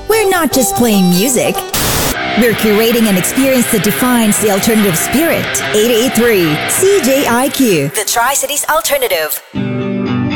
We're not just playing music. We're curating an experience that defines the alternative spirit. 883 CJIQ, the Tri-Cities Alternative.